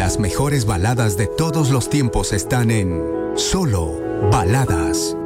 Las mejores baladas de todos los tiempos están en Solo Baladas.